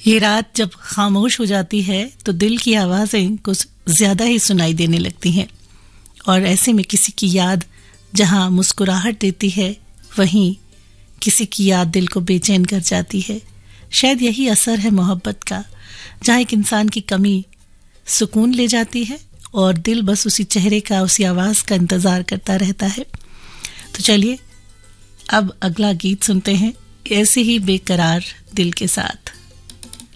ये रात जब खामोश हो जाती है तो दिल की आवाज़ें कुछ ज़्यादा ही सुनाई देने लगती हैं, और ऐसे में किसी की याद जहां मुस्कुराहट देती है, वहीं किसी की याद दिल को बेचैन कर जाती है। शायद यही असर है मोहब्बत का, जहां एक इंसान की कमी सुकून ले जाती है और दिल बस उसी चेहरे का, उसी आवाज़ का इंतज़ार करता रहता है। तो चलिए अब अगला गीत सुनते हैं ऐसे ही बेकरार दिल के साथ।